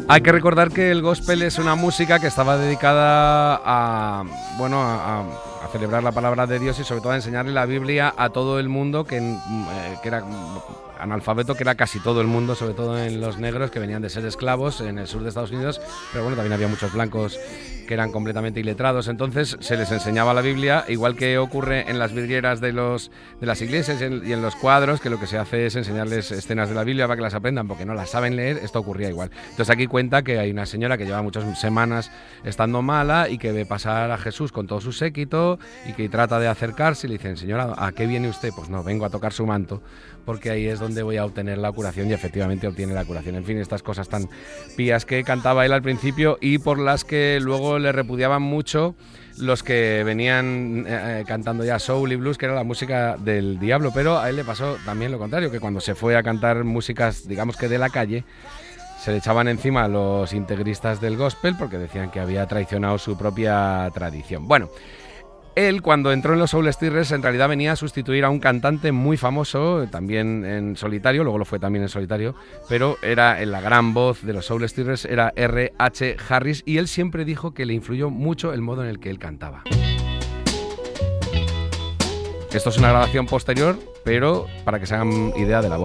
Hay que recordar que el gospel es una música que estaba dedicada a celebrar la palabra de Dios y sobre todo a enseñarle la Biblia a todo el mundo que era analfabeto, que era casi todo el mundo, sobre todo en los negros que venían de ser esclavos en el sur de Estados Unidos, pero bueno, también había muchos blancos que eran completamente iletrados, entonces se les enseñaba la Biblia, igual que ocurre en las vidrieras de las iglesias y en los cuadros, que lo que se hace es enseñarles escenas de la Biblia para que las aprendan, porque no las saben leer. Esto ocurría igual. Entonces aquí cuenta que hay una señora que lleva muchas semanas estando mala y que ve pasar a Jesús con todo su séquito y que trata de acercarse y le dicen: señora, ¿a qué viene usted? Pues no, vengo a tocar su manto, porque ahí es donde voy a obtener la curación, y efectivamente obtiene la curación. En fin, estas cosas tan pías que cantaba él al principio y por las que luego le repudiaban mucho los que venían cantando ya soul y blues, que era la música del diablo. Pero a él le pasó también lo contrario, que cuando se fue a cantar músicas, digamos que de la calle, se le echaban encima a los integristas del gospel porque decían que había traicionado su propia tradición. Bueno, él, cuando entró en los Soul Stirrers, en realidad venía a sustituir a un cantante muy famoso, también en solitario, luego lo fue también en solitario, pero era la gran voz de los Soul Stirrers, era R.H. Harris, y él siempre dijo que le influyó mucho el modo en el que él cantaba. Esto es una grabación posterior, pero para que se hagan idea de la voz.